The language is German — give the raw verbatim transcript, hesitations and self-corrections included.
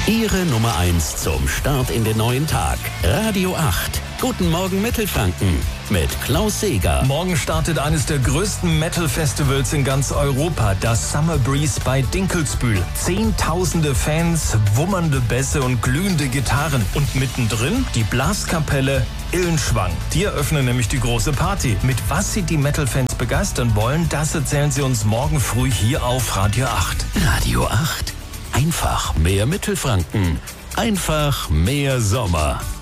Ihre Nummer eins zum Start in den neuen Tag. Radio acht. Guten Morgen Mittelfranken mit Klaus Seeger. Morgen startet eines der größten Metal-Festivals in ganz Europa, das Summer Breeze bei Dinkelsbühl. Zehntausende Fans, wummernde Bässe und glühende Gitarren. Und mittendrin die Blaskapelle Illenschwang. Die eröffnen nämlich die große Party. Mit was sie die Metal-Fans begeistern wollen, das erzählen sie uns morgen früh hier auf Radio acht. Radio acht. Einfach mehr Mittelfranken. Einfach mehr Sommer.